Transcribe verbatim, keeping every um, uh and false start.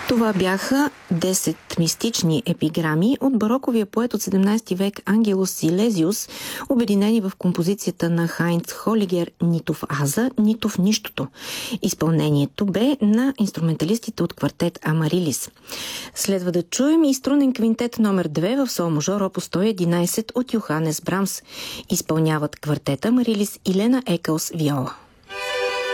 Това бяха десет мистични епиграми от бароковия поет от седемнайсети век Ангелос Силезиус, обединени в композицията на Хайнц Холигер «Нито в аза, нито в нищото». Изпълнението бе на инструменталистите от квартет Амарилис. Следва да чуем и струнен квинтет номер две в сол мажор опус сто и единайсет от Йоханес Брамс. Изпълняват квартета Амарилис и Лена Екълс виола.